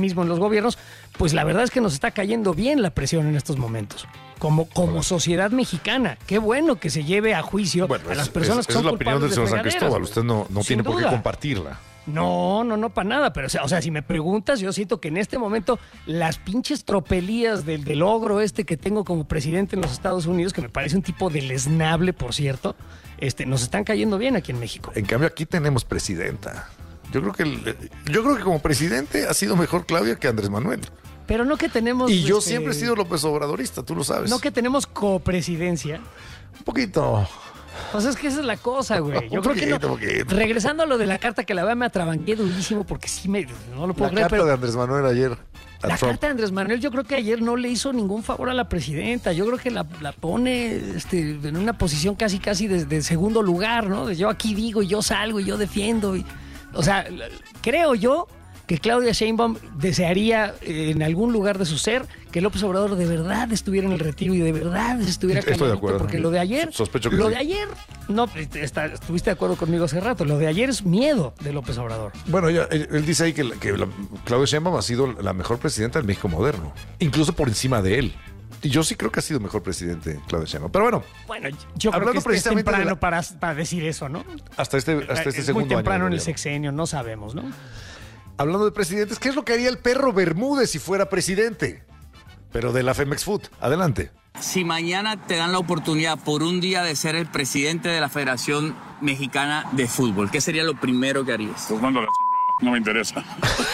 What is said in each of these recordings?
mismo en los gobiernos, pues la verdad es que nos está cayendo bien la presión en estos momentos. Como sociedad mexicana. Qué bueno que se lleve a juicio a las personas que son culpables de fregaderas. Esa es la opinión del señor San Cristóbal. Usted no tiene por qué compartirla. No, para nada. Pero, o sea, si me preguntas, yo siento que en este momento las pinches tropelías del ogro que tengo como presidente en los Estados Unidos, que me parece un tipo deleznable, por cierto, nos están cayendo bien aquí en México. En cambio, aquí tenemos presidenta. Yo creo que como presidente ha sido mejor Claudia que Andrés Manuel. Pero no que tenemos... Y yo siempre he sido López Obradorista, tú lo sabes. No que tenemos copresidencia. Un poquito. Pues es que esa es la cosa, güey. Yo creo que no. Regresando a lo de la carta, que la verdad me atrabanqué durísimo porque sí no lo puedo creer. La carta de Andrés Manuel ayer. La carta de Andrés Manuel, yo creo que ayer no le hizo ningún favor a la presidenta. Yo creo que la pone en una posición casi de segundo lugar, ¿no? Yo aquí digo y yo salgo y yo defiendo. O sea, creo yo que Claudia Sheinbaum desearía en algún lugar de su ser que López Obrador de verdad estuviera en el retiro y de verdad estuviera Estoy de acuerdo. Porque lo de ayer, sospecho que de ayer, no, estuviste de acuerdo conmigo hace rato, lo de ayer es miedo de López Obrador. Bueno, él dice ahí que Claudia Sheinbaum ha sido la mejor presidenta del México moderno, incluso por encima de él. Y yo sí creo que ha sido mejor presidente Claudia Sheinbaum. Pero bueno, yo creo que es temprano para decir eso, ¿no? Hasta este segundo año. Muy temprano en el sexenio, no sabemos, ¿no? Hablando de presidentes, ¿qué es lo que haría el perro Bermúdez si fuera presidente? Pero de la Femex Food. Adelante. Si mañana te dan la oportunidad por un día de ser el presidente de la Federación Mexicana de Fútbol, ¿qué sería lo primero que harías? Pues mando la chingada, no me interesa.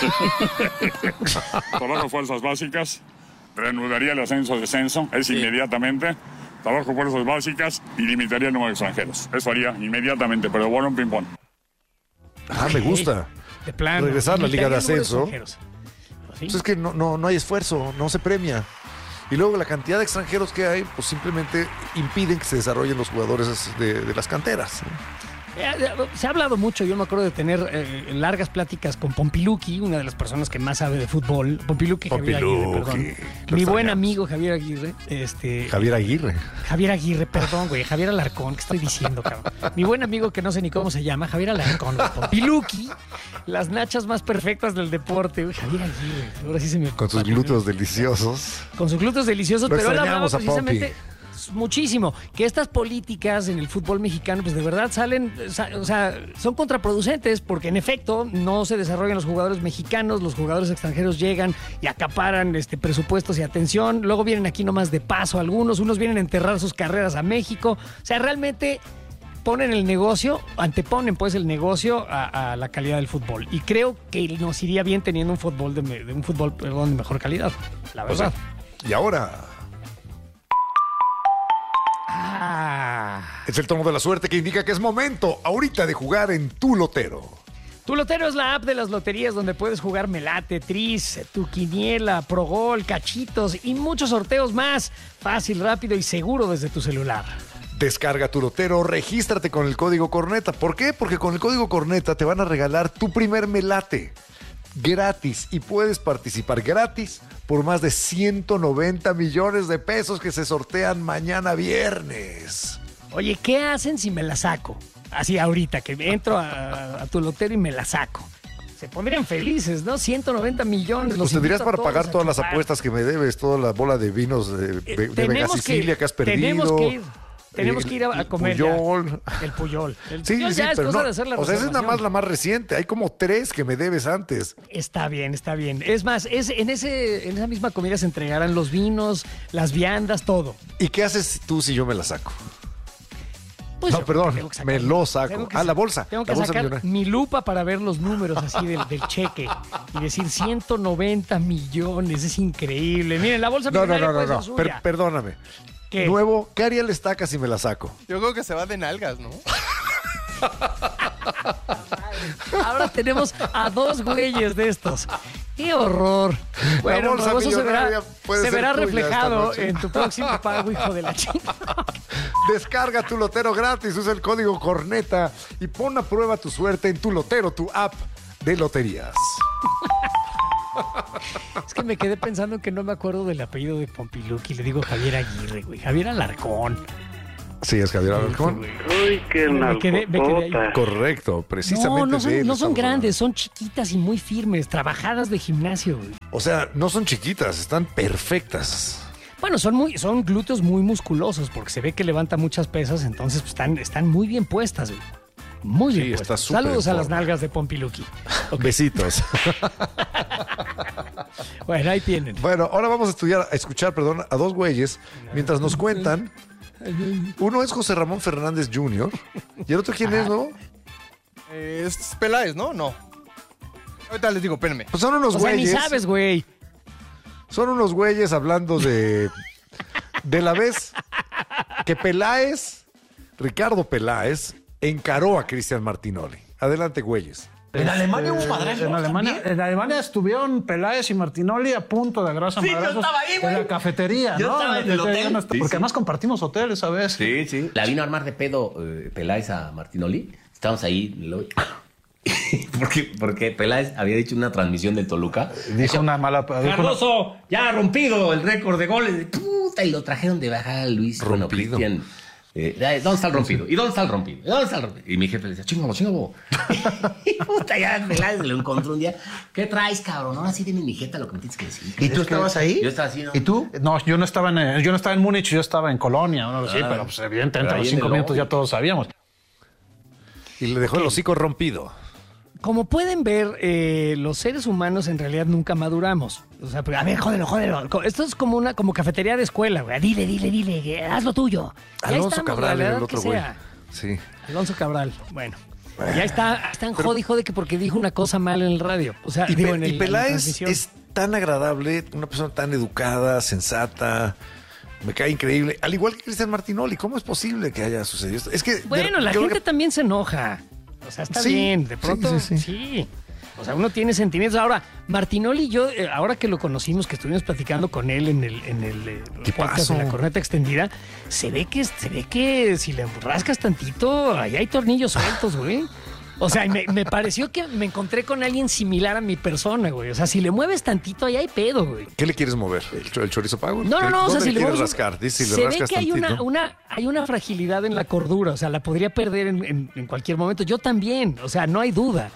Trabajo fuerzas básicas, reanudaría el ascenso-descenso, inmediatamente. Trabajo fuerzas básicas y limitaría el número de extranjeros. Eso haría inmediatamente, pero bueno, un ping-pong. Me gusta. De plano. Regresar a la Liga de Ascenso. ¿Sí? Pues es que no hay esfuerzo, no se premia. Y luego la cantidad de extranjeros que hay, pues simplemente impiden que se desarrollen los jugadores de las canteras. Se ha hablado mucho, yo me acuerdo de tener largas pláticas con Pompiluki, una de las personas que más sabe de fútbol. Javier Aguirre, perdón. Mi buen amigo Javier Aguirre. Javier Aguirre, perdón, güey. Javier Alarcón, ¿qué estoy diciendo, cabrón? Mi buen amigo que no sé ni cómo se llama, Javier Alarcón. Pompiluki, las nachas más perfectas del deporte. Güey, Javier Aguirre, ahora sí se me... Con sus glúteos deliciosos. Con sus glúteos deliciosos, pero él hablaba precisamente... Pompi. Muchísimo, que estas políticas en el fútbol mexicano pues de verdad son contraproducentes porque en efecto no se desarrollan los jugadores mexicanos, los jugadores extranjeros llegan y acaparan presupuestos y atención, luego vienen aquí nomás de paso unos vienen a enterrar sus carreras a México, o sea, realmente ponen el negocio, anteponen pues el negocio a la calidad del fútbol y creo que nos iría bien teniendo un fútbol de mejor calidad, la verdad. Y ahora... Es el tono de la suerte que indica que es momento ahorita de jugar en Tu Lotero. Tu Lotero es la app de las loterías donde puedes jugar Melate, Tris, Tu Quiniela, Progol, Cachitos y muchos sorteos más. Fácil, rápido y seguro desde tu celular. Descarga Tu Lotero, regístrate con el código Corneta. ¿Por qué? Porque con el código Corneta te van a regalar tu primer Melate gratis y puedes participar gratis por más de 190 millones de pesos que se sortean mañana viernes. Oye, ¿qué hacen si me la saco? Así ahorita, que entro a Tu Lotero y me la saco. Se pondrían felices, ¿no? 190 millones. Pues tendrías para pagar todas las apuestas que me debes, toda la bola de vinos de Vega Sicilia que has perdido. Tenemos que ir a comer Puyol. El Puyol. Sí, ya es pero cosa no. de hacer la o sea, esa es nada más la más reciente. Hay como 3 que me debes antes. Está bien. Es más, en esa misma comida se entregarán los vinos, las viandas, todo. ¿Y qué haces tú si yo me la saco? Pues no, perdón, me lo saco. La bolsa. Tengo que sacar mi lupa para ver los números así del cheque y decir 190 millones, es increíble. Miren, la bolsa millonaria puede ser suya. Perdóname. ¿Qué? Nuevo, ¿qué haría el Estaca si me la saco? Yo creo que se va de nalgas, ¿no? Ahora tenemos a 2 güeyes de estos. ¡Qué horror! Bueno, eso se verá reflejado en tu próximo pago, hijo de la chica. Descarga Tu Lotero gratis, usa el código Corneta y pon a prueba tu suerte en Tu Lotero, tu app de loterías. Es que me quedé pensando que no me acuerdo del apellido de Pompiluki. Le digo Javier Aguirre, güey. Javier Alarcón. Sí, es Javier Alarcón. Uy, qué Me quedé ahí. nalgota. Correcto, precisamente No de él son estamos grandes, son chiquitas y muy firmes, trabajadas de gimnasio, güey. hablando. O sea, no son chiquitas, están perfectas. Bueno, son glúteos muy musculosos porque se ve que levanta muchas pesas, entonces pues, están muy bien puestas, güey. Muy bien Sí, está puestas. súper Saludos en a las forma. nalgas de Pompiluki. Besitos. Bueno, ahí tienen. Bueno, ahora vamos a escuchar, a dos güeyes mientras nos cuentan. Uno es José Ramón Fernández Jr. ¿Y el otro quién es, no? Es Peláez, ¿no? No. Ahorita les digo, espérenme. Pues son unos O sea, ni güeyes. sabes, güey. Son unos güeyes hablando de la vez que Ricardo Peláez, encaró a Cristian Martinoli. Adelante, güeyes. En Alemania hubo madrazos En Alemania estuvieron Peláez y Martinoli a punto de agarrarse a Sí, yo madrazos estaba ahí, güey. en la cafetería, Yo ¿no? estaba en el Yo hotel. no est- Sí, porque sí. además compartimos hotel esa vez. Sí, sí. La vino a armar de pedo Peláez a Martinoli. Estábamos ahí. Porque Peláez había dicho en una transmisión del Toluca. Dijo una mala... Cardoso, ya ha rompido el récord de goles. Puta, y lo trajeron de baja a Luis. Bueno, Rompido. Cristian. ¿Dónde está el rompido? ¿Y dónde está el rompido? ¿Y dónde está el rompido? Y mi jefe le decía, chingalo. Y puta, ya Peláez lo encontró un día. ¿Qué traes, cabrón? Ahora sí dime mi jeta lo que me tienes que decir. ¿Y tú estabas ahí? Yo estaba así, ¿no? ¿Y tú? No, yo no estaba en Múnich, yo estaba en Colonia, ¿no? Sí, pero pues, evidentemente pero a los ahí en 5 el minutos lobby. ya todos sabíamos. Y le dejó el hocico rompido. Como pueden ver, los seres humanos en realidad nunca maduramos. O sea, a ver, jódelo. Esto es como cafetería de escuela, güey. Dile, haz lo tuyo. Ya Alonso estamos, Cabral la era edad el otro que güey. sea. Sí. Alonso Cabral, bueno. Ya están jode que porque dijo una cosa mal en el radio. O sea, Y, digo, Pe- en y la Peláez transmisión. es tan agradable, una persona tan educada, sensata. Me cae increíble. Al igual que Cristian Martinoli, ¿cómo es posible que haya sucedido esto? Es que Bueno, la creo gente que- también se enoja. O sea, está Sí, bien. De pronto, sí. sí. O sea, uno tiene sentimientos. Ahora, Martinoli y yo, ahora que lo conocimos, que estuvimos platicando con él en el podcast Tipazo. de La Corneta Extendida, se ve que si le rascas tantito, ahí hay tornillos sueltos, güey. O sea, me pareció que me encontré con alguien similar a mi persona, güey. O sea, si le mueves tantito, ahí hay pedo, güey. ¿Qué le quieres mover? ¿El chorizo pago? No, o sea, ¿Dónde si le le quieres mueves rascar? Dice, si le se ve rascas que hay tantito. hay una fragilidad en la cordura, o sea, la podría perder en cualquier momento. Yo también, o sea, no hay duda.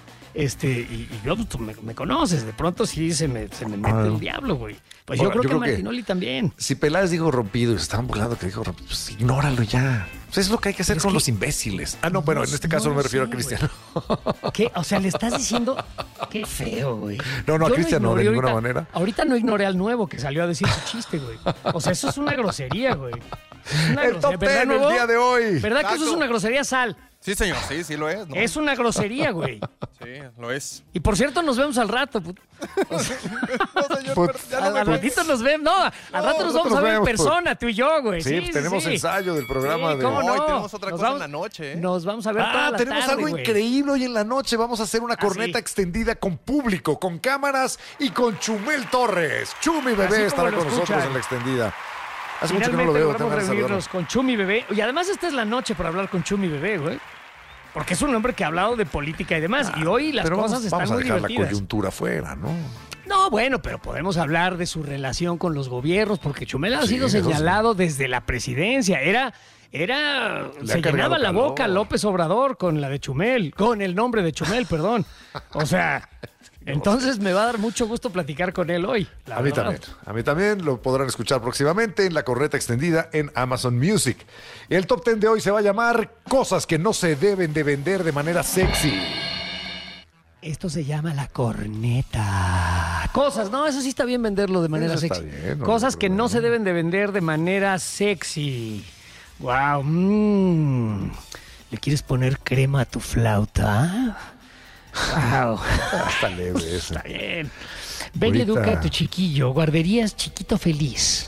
Y yo, pues, tú me conoces, de pronto sí se me mete el diablo, güey. Pues Ahora, yo creo yo que creo que- Martinoli también. Si Peláez dijo rompido y se estaban burlando que dijo rompido, pues ignóralo ya. Pues es lo que hay que hacer con los imbéciles. Ah, no, bueno, en este caso no me refiero a Cristiano. ¿Qué? O sea, le estás diciendo qué feo, güey. No, a Yo Cristian no, de ignoré ninguna ahorita. manera. Ahorita no ignoré al nuevo que salió a decir su chiste, güey. O sea, eso es una grosería, güey. Es una El top grosería, ¿verdad, 10 el Nuevo? día de hoy. ¿Verdad que eso es una grosería, Sal? Sí, señor. Sí lo es. ¿no? Es una grosería, güey. Sí, lo es. Y por cierto, nos vemos al rato. No, señor, Pues, pero ya no Al me ratito nos vemos. No, al rato nos nosotros vamos a ver en vemos, persona, tú y yo, güey. Sí, pues tenemos ensayo del programa Sí, de ¿cómo Hoy no? tenemos otra Nos cosa en vamos- la noche, ¿eh? Nos vamos a ver toda la tenemos tarde, algo güey. increíble hoy en la noche. Vamos a hacer una corneta sí. extendida con público, con cámaras y con Chumel Torres. Chumi Bebé Así como estará lo con nosotros escuchan. en la extendida. Hace mucho que no Finalmente lo veo. logramos tengo ganas de reunirnos saludarlo. con Chumi Bebé. Y además esta es la noche para hablar con Chumi Bebé, güey. Porque es un hombre que ha hablado de política y demás. Y hoy las Pero cosas están vamos a muy dejar la divertidas. coyuntura fuera, ¿no? No, bueno, pero podemos hablar de su relación con los gobiernos, porque Chumel ha Sí, sido eso sí. señalado desde la presidencia. Se ha llenaba cargado la boca calor. López Obrador con la de Chumel, con el nombre de Chumel, perdón. O sea, entonces me va a dar mucho gusto platicar con él hoy. la A mí verdad. también. A mí también lo podrán escuchar próximamente en la corneta extendida en Amazon Music. El top 10 de hoy se va a llamar Cosas que no se deben de vender de manera sexy. Esto se llama la corneta. Cosas, no, eso sí está bien venderlo de manera Eso está sexy. bien, no, Cosas que no no. se deben de vender de manera sexy. Wow. ¿Le quieres poner crema a tu flauta? Wow. Está leve esa. Está bien. Ven y Ahorita- educa a tu chiquillo. Guarderías chiquito feliz.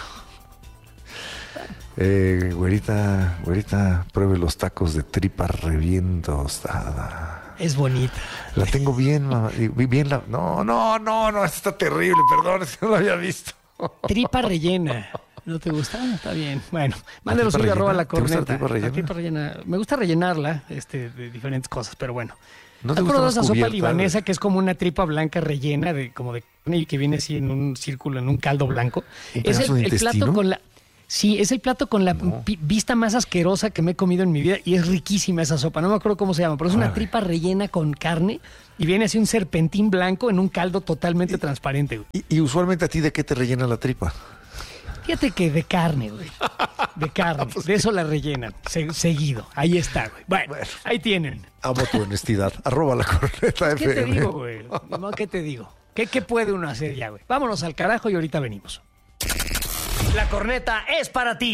Güerita, pruebe los tacos de tripa reviento tostada. Es bonita. La tengo bien, mamá. Bien la... No, esta está terrible, perdón, es que no la había visto. Tripa rellena. ¿No te gusta? Está bien. Bueno, mándelo tripa suyo, arroba rellena? la ¿Te gusta la corneta. tripa rellena? La tripa rellena. Me gusta rellenarla de diferentes cosas, pero bueno. ¿No te ¿Has gusta probado más esa sopa cubierta? libanesa que es como una tripa blanca rellena como de carne y que viene así en un círculo, en un caldo blanco? ¿Un Es pedazo de el plato intestino? con la... Sí, es el plato con la vista más asquerosa que me he comido en mi vida y es riquísima esa sopa. No me acuerdo cómo se llama, pero es una tripa rellena con carne y viene así un serpentín blanco en un caldo totalmente transparente, güey. Y usualmente a ti, ¿de qué te rellena la tripa? Fíjate que de carne, güey. De carne. De eso la rellenan. Seguido. Ahí está, güey. Bueno, ahí tienen. Amo tu honestidad. @lacorneta ¿Qué te FM. digo, güey? No, ¿qué te digo? ¿Qué puede uno hacer ya, güey? Vámonos al carajo y ahorita venimos. La corneta es para ti.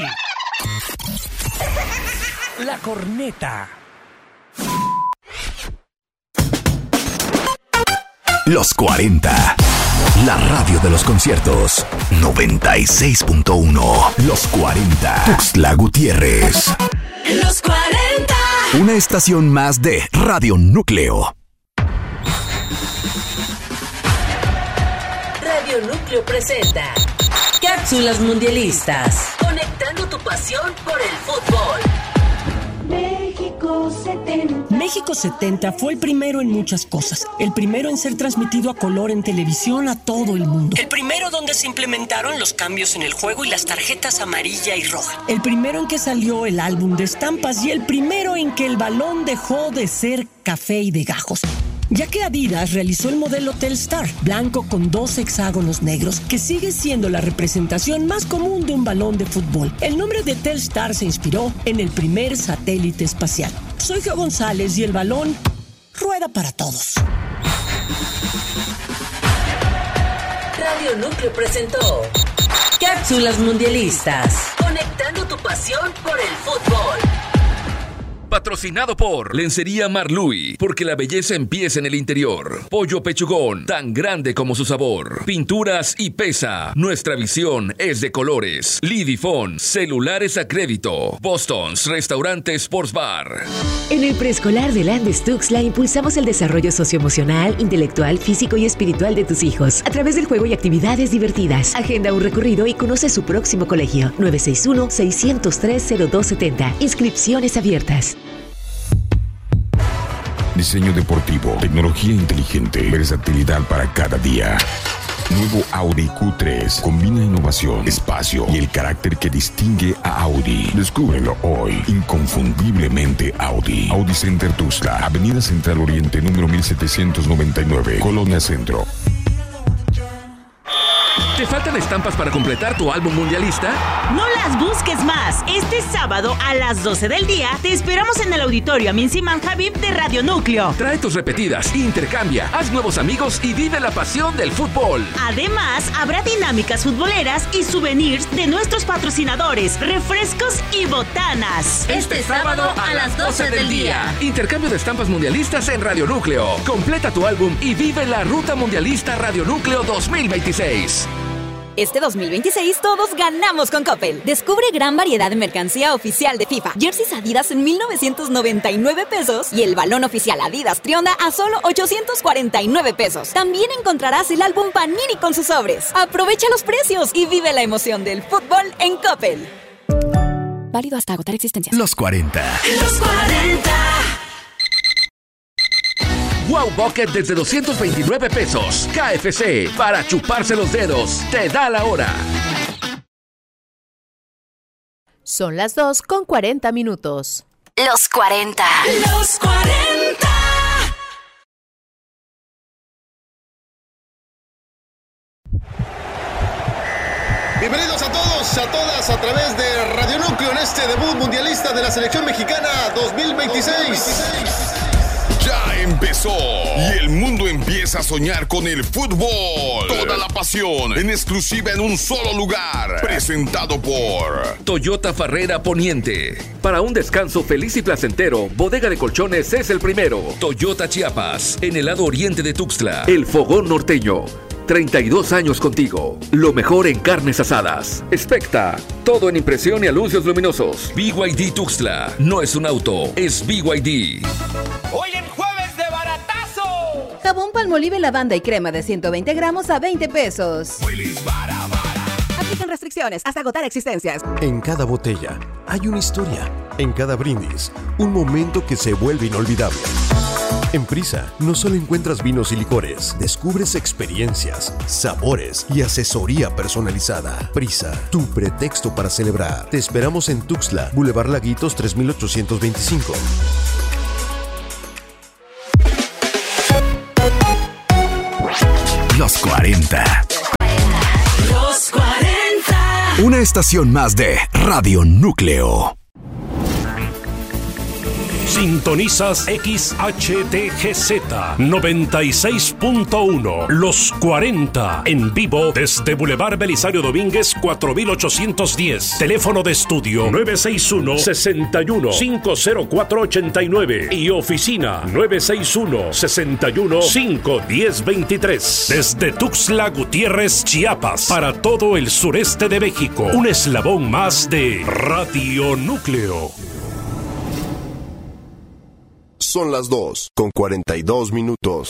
La corneta. Los 40. La radio de los conciertos. 96.1. Los 40. Tuxtla Gutiérrez. Los 40. Una estación más de Radio Núcleo. Radio Núcleo presenta Cápsulas Mundialistas. Conectando tu pasión por el fútbol. México 70 fue el primero en muchas cosas. El primero en ser transmitido a color en televisión a todo el mundo. El primero donde se implementaron los cambios en el juego y las tarjetas amarilla y roja. El primero en que salió el álbum de estampas y el primero en que el balón dejó de ser café y de gajos. Ya que Adidas realizó el modelo Telstar, blanco con 2 hexágonos negros, que sigue siendo la representación más común de un balón de fútbol. El nombre de Telstar se inspiró en el primer satélite espacial. Soy Geo González y el balón rueda para todos. Radio Núcleo presentó Cápsulas Mundialistas. Conectando tu pasión por el fútbol. Patrocinado por Lencería Marluy, porque la belleza empieza en el interior. Pollo Pechugón, tan grande como su sabor. Pinturas y Pesa, nuestra visión es de colores. Lidifón, celulares a crédito. Boston's, restaurante Sports Bar. En el preescolar de Landes Tuxtla impulsamos el desarrollo socioemocional, intelectual, físico y espiritual de tus hijos a través del juego y actividades divertidas. Agenda un recorrido y conoce su próximo colegio. 961-603-0270. Inscripciones abiertas. Diseño deportivo, tecnología inteligente, versatilidad para cada día. Nuevo Audi Q3 combina innovación, espacio y el carácter que distingue a Audi. Descúbrelo hoy. Inconfundiblemente Audi. Audi Center Tuxtla, Avenida Central Oriente, número 1799, Colonia Centro. ¿Te faltan estampas para completar tu álbum mundialista? No las busques más. Este sábado a las 12 del día te esperamos en el auditorio Amin Siman Habib de Radio Núcleo. Trae tus repetidas, intercambia, haz nuevos amigos y vive la pasión del fútbol. Además, habrá dinámicas futboleras y souvenirs de nuestros patrocinadores, refrescos y botanas. Este sábado a las 12 del día. Intercambio de estampas mundialistas en Radio Núcleo. Completa tu álbum y vive la Ruta Mundialista Radio Núcleo 2026. Este 2026 todos ganamos con Coppel. Descubre gran variedad de mercancía oficial de FIFA. Jerseys Adidas en 1,999 pesos y el balón oficial Adidas Trionda a solo 849 pesos. También encontrarás el álbum Panini con sus sobres. Aprovecha los precios y vive la emoción del fútbol en Coppel. Válido hasta agotar existencias. Los 40. Los 40. Wow Bucket desde 229 pesos. KFC, para chuparse los dedos. Te da la hora. Son las 2:40. Los 40. Los 40. Bienvenidos a todos, a todas, a través de Radio Núcleo en este debut mundialista de la selección mexicana 2026. Ya empezó y el mundo empieza a soñar con el fútbol. Toda la pasión en exclusiva en un solo lugar. Presentado por Toyota Farrera Poniente. Para un descanso feliz y placentero, Bodega de Colchones es el primero. Toyota Chiapas, en el lado oriente de Tuxtla. El Fogón Norteño. 32 años contigo. Lo mejor en carnes asadas. Specta. Todo en impresión y anuncios luminosos. BYD Tuxtla. No es un auto, es BYD. Hoy en Jueves de Baratazo. Jabón Palmolive lavanda y crema de 120 gramos a 20 pesos. Aplican restricciones hasta agotar existencias. En cada botella hay una historia. En cada brindis, un momento que se vuelve inolvidable. En Prisa, no solo encuentras vinos y licores, descubres experiencias, sabores y asesoría personalizada. Prisa, tu pretexto para celebrar. Te esperamos en Tuxtla, Boulevard Laguitos 3825. Los 40. Los 40. Una estación más de Radio Núcleo. Sintonizas XHTGZ 96.1 Los 40 en vivo desde Boulevard Belisario Domínguez 4810. Teléfono de estudio 961-61-50489 y oficina 961-61-51023. Desde Tuxtla Gutiérrez, Chiapas, para todo el sureste de México. Un eslabón más de Radio Núcleo. Son las 2:42 minutos.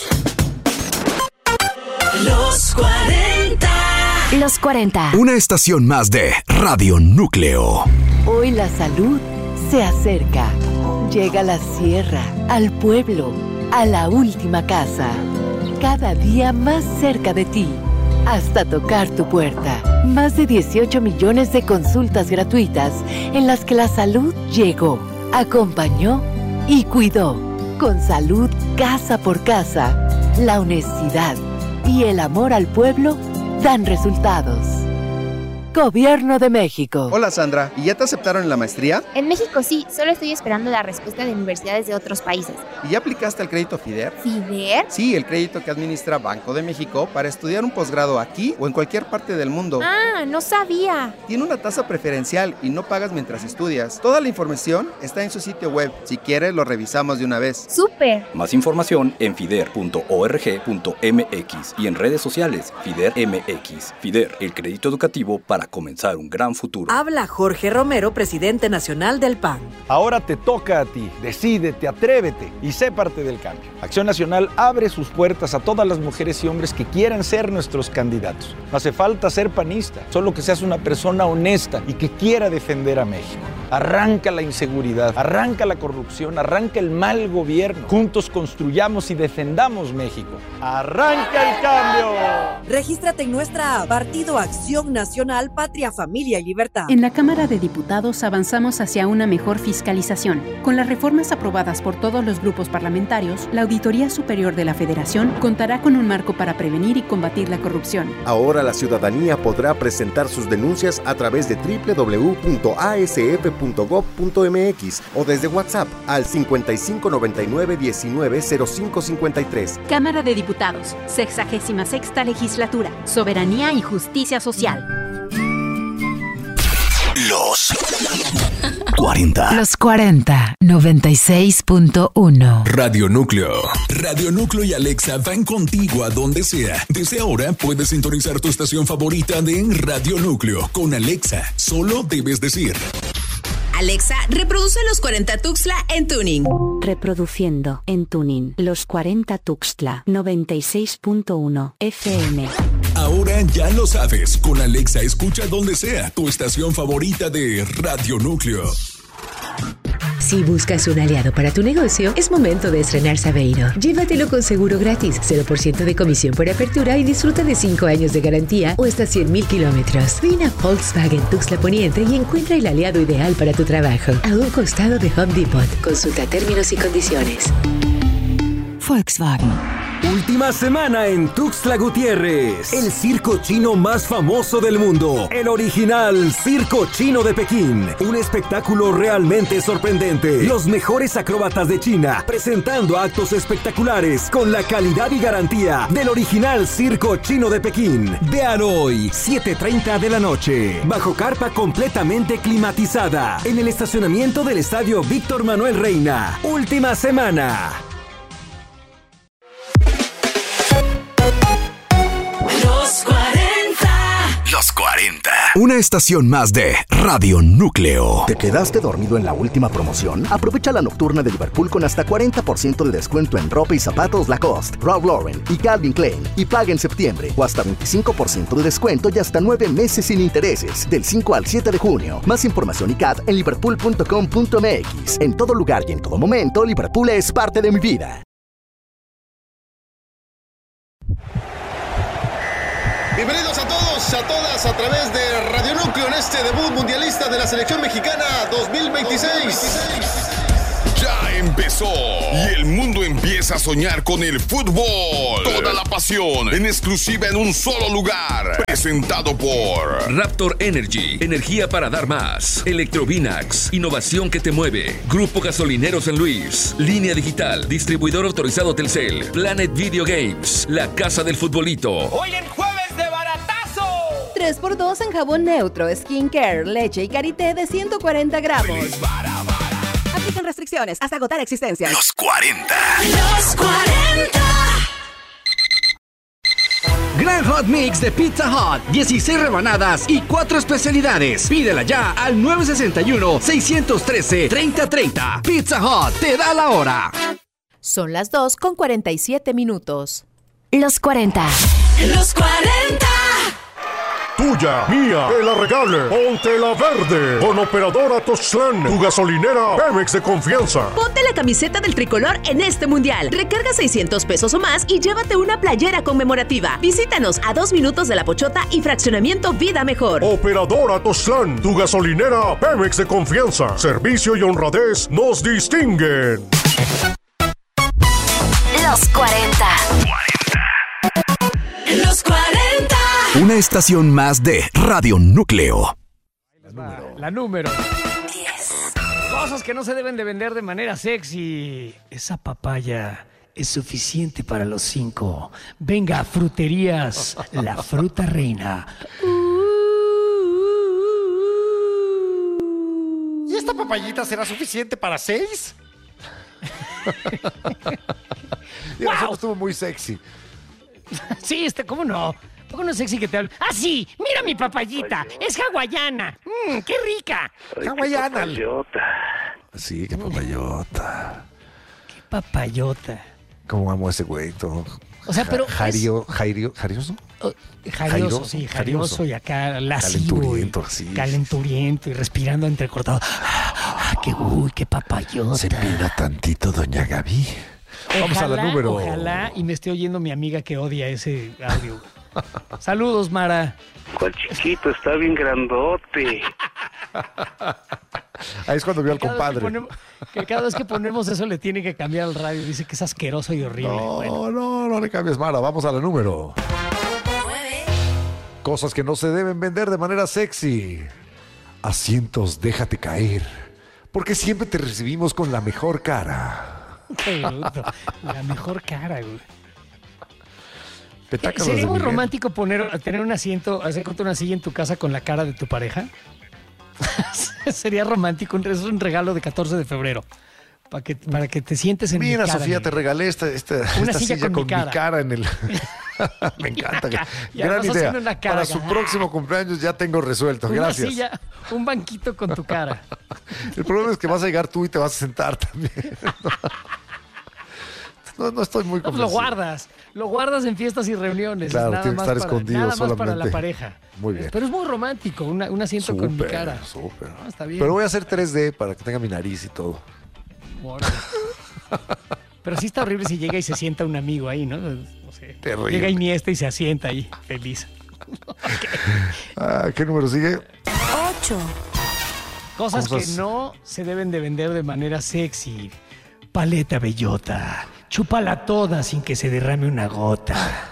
Los 40. Los 40. Una estación más de Radio Núcleo. Hoy la salud se acerca. Llega a la sierra, al pueblo, a la última casa. Cada día más cerca de ti. Hasta tocar tu puerta. Más de 18 millones de consultas gratuitas en las que la salud llegó, acompañó y cuidó. Con salud casa por casa, la honestidad y el amor al pueblo dan resultados. Gobierno de México. Hola Sandra, ¿y ya te aceptaron en la maestría? En México sí, solo estoy esperando la respuesta de universidades de otros países. ¿Y ya aplicaste al crédito FIDER? ¿FIDER? Sí, el crédito que administra Banco de México para estudiar un posgrado aquí o en cualquier parte del mundo. Ah, no sabía. Tiene una tasa preferencial y no pagas mientras estudias. Toda la información está en su sitio web. Si quieres, lo revisamos de una vez. ¡Súper! Más información en fider.org.mx y en redes sociales FIDER MX. FIDER, el crédito educativo para comenzar un gran futuro. Habla Jorge Romero, presidente nacional del PAN. Ahora te toca a ti. Decídete, atrévete y sé parte del cambio. Acción Nacional abre sus puertas a todas las mujeres y hombres que quieran ser nuestros candidatos. No hace falta ser panista, solo que seas una persona honesta y que quiera defender a México. Arranca la inseguridad, arranca la corrupción, arranca el mal gobierno. Juntos construyamos y defendamos México. ¡Arranca el cambio! Regístrate en nuestra app, Partido Acción Nacional, Patria, Familia y Libertad. En la Cámara de Diputados avanzamos hacia una mejor fiscalización. Con las reformas aprobadas por todos los grupos parlamentarios, la Auditoría Superior de la Federación contará con un marco para prevenir y combatir la corrupción. Ahora la ciudadanía podrá presentar sus denuncias a través de www.asf.gov.mx o desde WhatsApp al 5599-190553. Cámara de Diputados, 66ª Legislatura, Soberanía y Justicia Social. Los 40. Los 40, 96.1. Radio Núcleo. Radio Núcleo y Alexa van contigo a donde sea. Desde ahora puedes sintonizar tu estación favorita de Radio Núcleo. Con Alexa, solo debes decir: Alexa, reproduce Los 40 Tuxtla en Tuning. Reproduciendo en Tuning Los 40 Tuxtla 96.1 FM. Ahora ya lo sabes. Con Alexa escucha donde sea tu estación favorita de Radio Núcleo. Si buscas un aliado para tu negocio, es momento de estrenar Saveiro. Llévatelo con seguro gratis, 0% de comisión por apertura y disfruta de 5 años de garantía o hasta 100,000 kilómetros. Ven a Volkswagen Tuxtla Poniente y encuentra el aliado ideal para tu trabajo. A un costado de Home Depot. Consulta términos y condiciones. Volkswagen. Última semana en Tuxtla Gutiérrez. El circo chino más famoso del mundo. El original Circo Chino de Pekín. Un espectáculo realmente sorprendente. Los mejores acróbatas de China presentando actos espectaculares con la calidad y garantía del original Circo Chino de Pekín. Vean hoy, 7:30 de la noche. Bajo carpa completamente climatizada. En el estacionamiento del Estadio Víctor Manuel Reina. Última semana. Los 40. Los 40. Una estación más de Radio Núcleo. ¿Te quedaste dormido en la última promoción? Aprovecha la nocturna de Liverpool con hasta 40% de descuento en ropa y zapatos Lacoste, Ralph Lauren y Calvin Klein. Y paga en septiembre o hasta 25% de descuento y hasta 9 meses sin intereses. Del 5 al 7 de junio. Más información y CAT en liverpool.com.mx. En todo lugar y en todo momento, Liverpool es parte de mi vida. Bienvenidos a todos, a todas, a través de Radio Núcleo en este debut mundialista de la selección mexicana 2026. Ya empezó y el mundo empieza a soñar con el fútbol. Toda la pasión en exclusiva en un solo lugar. Presentado por Raptor Energy, energía para dar más. Electrovinax, innovación que te mueve. Grupo Gasolinero San Luis, Línea Digital, distribuidor autorizado Telcel, Planet Video Games, la casa del futbolito. Hoy en jueves de baratazo. 3x2 en jabón neutro, skincare, leche y karité de 140 gramos. Aplican restricciones hasta agotar existencias. Los 40. Los 40. Gran Hot Mix de Pizza Hut. 16 rebanadas y 4 especialidades. Pídela ya al 961-613-3030. Pizza Hut te da la hora. Son las 2:47. Los 40. Los 40. Tuya, mía, que la regale. Ponte la verde. Con Operadora Tuxtlan, tu gasolinera Pemex de confianza. Ponte la camiseta del tricolor en este mundial. Recarga 600 pesos o más y llévate una playera conmemorativa. Visítanos a 2 minutos de La Pochota y Fraccionamiento Vida Mejor. Operadora Tuxtlan, tu gasolinera Pemex de confianza. Servicio y honradez nos distinguen. Los 40. Los 40. Una estación más de Radio Núcleo. La número 10. Cosas que no se deben de vender de manera sexy. Esa papaya es suficiente para los 5. Venga, Fruterías, la fruta reina. ¿Y esta papayita será suficiente para 6? Wow. Eso estuvo muy sexy. Sí, ¿cómo no? ¿Cómo no es sexy que te hable? ¡Ah, sí! ¡Mira mi papayita! ¡Es hawaiana! ¡Qué rica! ¡Hawaiana! Sí, qué papayota. ¡Qué papayota! ¿Cómo amo a ese güey? Todo. O sea, pero... ¿Jarioso? Jarioso, sí, jarioso y acá lascivo. Calenturiento, sí. Calenturiento y respirando entrecortado. ¡Qué papayota! Se pida tantito, doña Gaby. Vamos a la número. Ojalá y me esté oyendo mi amiga que odia ese audio. Saludos, Mara. ¿Cuál chiquito? Está bien grandote. Ahí es cuando vio al compadre. Que cada vez que ponemos eso le tiene que cambiar el radio. Dice que es asqueroso y horrible. No le cambies, Mara. Vamos a la número 9. Cosas que no se deben vender de manera sexy. Asientos, déjate caer. Porque siempre te recibimos con la mejor cara. La mejor cara, güey. Petacas ¿Sería muy Miguel. romántico tener un asiento, hacer una silla en tu casa con la cara de tu pareja? Sería romántico, es un regalo de 14 de febrero. Para que te sientes en Mira, mi cara. Sofía, te regalé esta silla con mi cara en el... Me encanta. Gran idea. Para su próximo cumpleaños ya tengo resuelto. Gracias. Una silla, un banquito con tu cara. El problema es que vas a llegar tú y te vas a sentar también. No estoy muy convencido. Lo guardas en fiestas y reuniones. Claro, nada tiene que estar escondido nada solamente. más para la pareja. Muy bien. Pero es muy romántico, un asiento con mi cara. Súper. Está bien. Pero voy a hacer 3D para que tenga mi nariz y todo. Bueno. Pero sí está horrible si llega y se sienta un amigo ahí, ¿no? No sé. Terrible. Llega Iniesta y se asienta ahí, feliz. ¿Qué número sigue? 8. Cosas que no se deben de vender de manera sexy. Paleta bellota. Chúpala toda sin que se derrame una gota.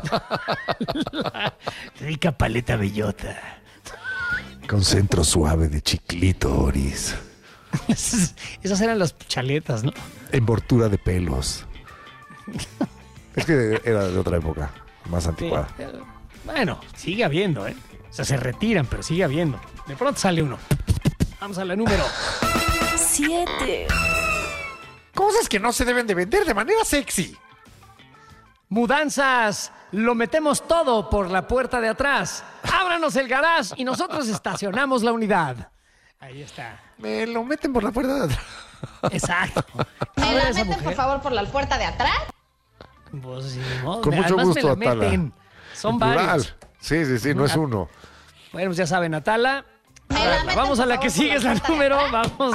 La rica paleta bellota. Con centro suave de chiclítoris. Esas eran las chaletas, ¿no? Envoltura de pelos. Es que era de otra época, más anticuada. Sí, bueno, sigue habiendo, ¿eh? O sea, se retiran, pero sigue habiendo. De pronto sale uno. Vamos a la número 7. Cosas que no se deben de vender de manera sexy. Mudanzas. Lo metemos todo por la puerta de atrás. ábranos el garage y nosotros estacionamos la unidad. Ahí está. Me lo meten por la puerta de atrás. Exacto. ¿Me la meten, por favor, por la puerta de atrás? Pues sí, no, Con mucho gusto, me la Atala. meten. Son Plural. varios. Sí, no es uno. Bueno, pues ya saben, Atala. Vamos a la que sigue, es la número. Vámonos.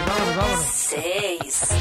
6.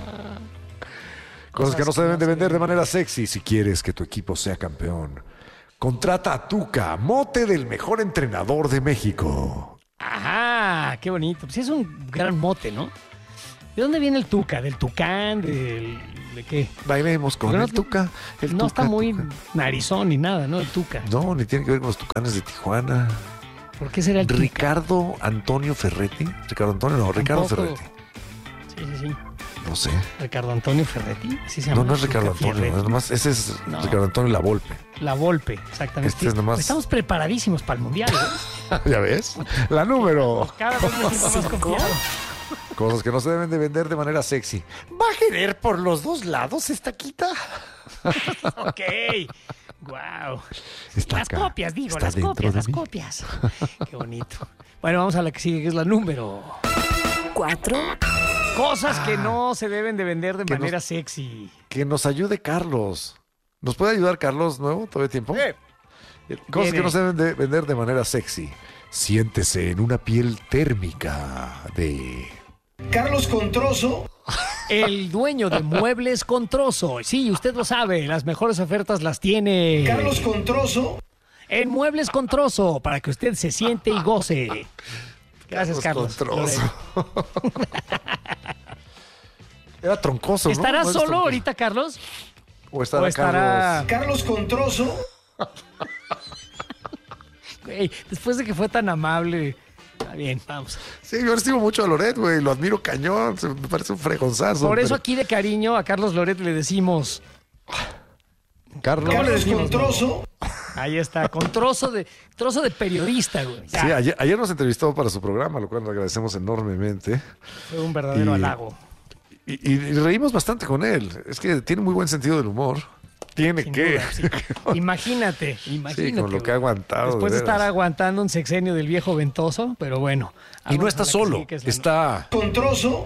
Cosas que no se deben de vender de manera sexy. Si quieres que tu equipo sea campeón, contrata a Tuca, mote del mejor entrenador de México. Ajá, qué bonito. Pues es un gran mote, ¿no? ¿De dónde viene el Tuca? ¿Del Tucán? ¿De qué? Bailemos con el Tuca. No está muy narizón ni nada, ¿no? El Tuca. No, ni tiene que ver con los Tucanes de Tijuana. ¿Por qué será el Tuca? Ricardo Antonio Ferretti. Ricardo Ferretti. Sí. No sé. Ricardo Antonio Ferretti. ¿Así se llama? No es Ricardo Antonio. Nomás, ese es Ricardo Antonio La Volpe. La Volpe, exactamente. Este es nomás... Estamos preparadísimos para el Mundial, ¿eh? ¿Ya ves? La número. Cada vez me siento más confiado. Cosas que no se deben de vender de manera sexy. ¿Va a querer por los dos lados esta quita? Ok. Wow. Está las acá. Copias, digo, Está las dentro copias, de las mí. copias. Qué bonito. Bueno, vamos a la que sigue, que es la número 4. Cosas que no se deben de vender de manera sexy. Que nos ayude Carlos. ¿Nos puede ayudar Carlos nuevo? ¿Todavía hay tiempo? Cosas que no se deben de vender de manera sexy. Siéntese en una piel térmica de... Carlos Controso. El dueño de Muebles con Trozo. Sí, usted lo sabe, las mejores ofertas las tiene... Carlos Controso. En Muebles con Trozo, para que usted se siente y goce. Gracias, Carlos. Era troncoso, ¿no? ¿Estará ¿No es solo troncoso? ahorita, Carlos? ¿O estará Carlos Controso. Güey, después de que fue tan amable. Está bien, vamos. Sí, yo estimo mucho a Loret, güey. Lo admiro cañón. Me parece un fregonzazo. Por eso aquí de cariño a Carlos Loret le decimos... Carlos, ¿Cómo le decimos? Con trozo. Ahí está, con trozo de periodista, güey. Ya. Sí, ayer nos entrevistó para su programa, lo cual le agradecemos enormemente. Fue un verdadero halago. Y reímos bastante con él. Es que tiene muy buen sentido del humor. Tiene Sin que. duda, sí. Imagínate. Sí, con lo que ha aguantado. Después de estar veras. aguantando un sexenio del viejo ventoso, pero bueno. Y no está solo, Sí, que es la está... Con trozo.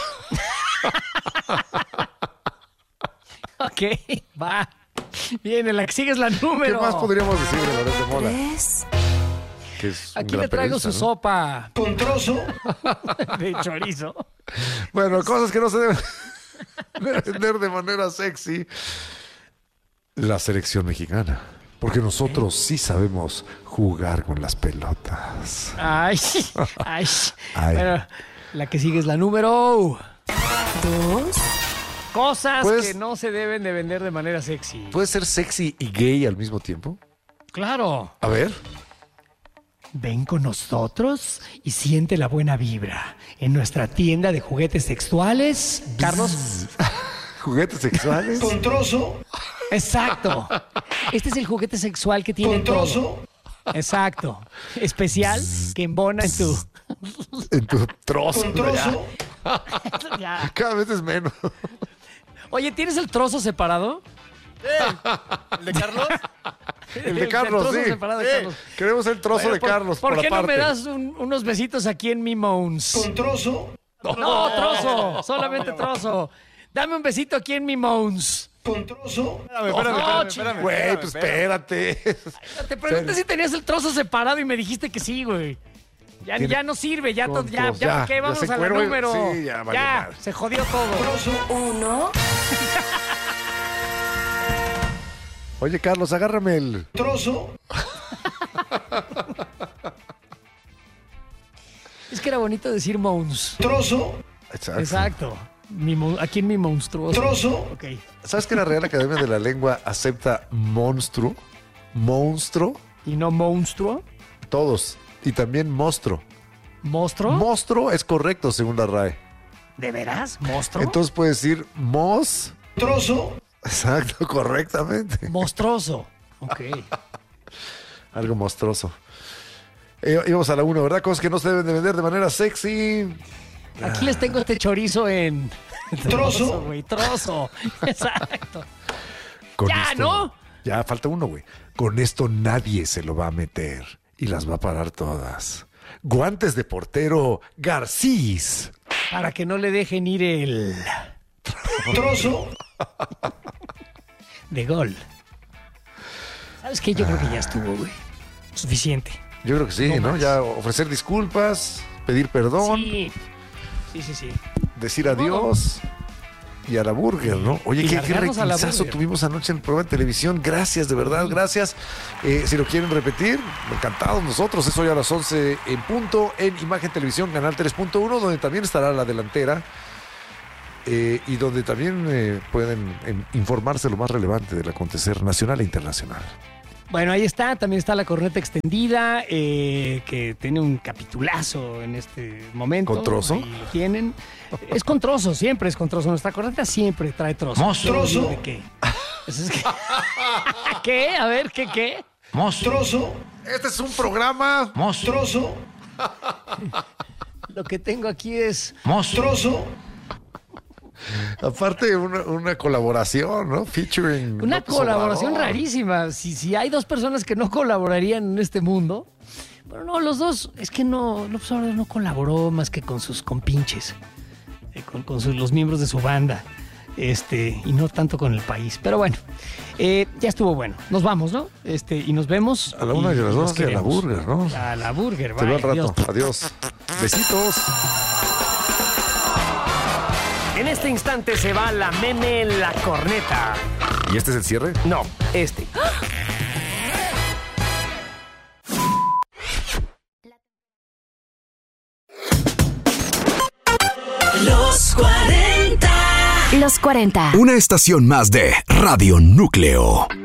Ok, va. Bien, en la que sigue es la número. ¿Qué más podríamos decir de Loret de Mola? 3. Que es un Aquí gran le traigo periodista, su ¿no? sopa. Con trozo. De chorizo. Bueno, cosas que no se deben vender de manera sexy. La selección mexicana. Porque nosotros sí sabemos jugar con las pelotas. Ay. Ay. Bueno, la que sigue es la número 2. Cosas Pues- que no se deben de vender de manera sexy. ¿Puede ser sexy y gay al mismo tiempo? Claro. A ver. Ven con nosotros y siente la buena vibra en nuestra tienda de juguetes sexuales. Carlos. ¿Juguetes sexuales? Con trozo. Exacto. Este es el juguete sexual que tiene Con trozo. todo. Exacto. Especial que embona en tu... En tu trozo. Con trozo. Ya. Cada vez es menos. Oye, ¿tienes el trozo separado? ¿El de Carlos? El de Carlos, trozo sí. separado de Carlos. Queremos el trozo Bueno, de Carlos. ¿Por qué no aparte. me das unos besitos aquí en mi Mons? Con trozo. No, trozo. Solamente trozo. Dame un besito aquí en mi Mons. Con trozo. Espérame. Güey, pues espérate. Te pregunté si tenías el trozo separado y me dijiste que sí, güey. Ya no sirve, ya, Con ya, trozo. ya, Ya, ¿por qué? ya Vamos se a la cuero, número. sí, ya valió ya, madre. se jodió todo. Trozo. 1. Oye, Carlos, agárrame el... Trozo. Es que era bonito decir Mons. Trozo. Exacto. Aquí en mi monstruoso. Trozo. Ok. ¿Sabes que la Real Academia de la Lengua acepta monstruo? Monstruo. ¿Y no monstruo? Todos. Y también monstruo. ¿Monstruo? Monstruo es correcto según la RAE. ¿De veras? ¿Monstruo? Entonces puedes decir mos. Trozo. Exacto, correctamente. Monstruoso. Ok. Algo monstruoso. Íbamos a la 1, ¿verdad? Cosas que no se deben de vender de manera sexy. Aquí les tengo este chorizo en... Trozo. güey. Trozo. Exacto. Con Ya, esto- ¿no? Ya, falta uno, güey. Con esto nadie se lo va a meter. y las va a parar todas. Guantes de portero Garcís. Para que no le dejen ir el... trozo de gol. ¿Sabes qué? Yo creo que ya estuvo, güey. Suficiente. Yo creo que sí, ¿no? Ya ofrecer disculpas, pedir perdón. Sí. Decir adiós. Y a la burger, ¿no? Oye, qué requisazo tuvimos anoche en el programa de televisión. Gracias, de verdad, gracias. Si lo quieren repetir, encantados nosotros. Es hoy a las 11 en punto en Imagen Televisión, Canal 3.1, donde también estará la delantera. Y donde también pueden informarse lo más relevante del acontecer nacional e internacional. Bueno, ahí está, también está la corneta extendida, que tiene un capitulazo en este momento. ¿Con trozo? Ahí lo tienen. Es con trozo, siempre es con trozo. Nuestra corneta siempre trae trozo. ¿Trozo? ¿De qué? ¿Qué? A ver, ¿qué? ¿Trozo? Este es un programa. ¿Trozo? Lo que tengo aquí es... ¿Trozo? Aparte, una colaboración, ¿no? Featuring. Una López colaboración Obrador. rarísima. Si hay dos personas que no colaborarían en este mundo, bueno, no, los dos, es que no, López Obrador no colaboró más que con sus compinches, con los miembros de su banda, y no tanto con el país. Pero bueno, ya estuvo bueno. Nos vamos, ¿no? Y nos vemos. A la 1 y a las 2 y a la burger, ¿no? A la burger, Te veo al vaya, rato. Adiós. Besitos. En este instante se va la meme en la corneta. ¿Y este es el cierre? No, este. Los 40. Una estación más de Radio Núcleo.